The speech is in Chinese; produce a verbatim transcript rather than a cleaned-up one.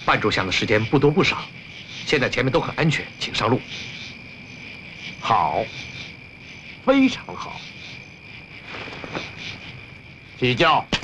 半炷香的时间不多不少，现在前面都很安全，请上路。 好，非常好。起轿。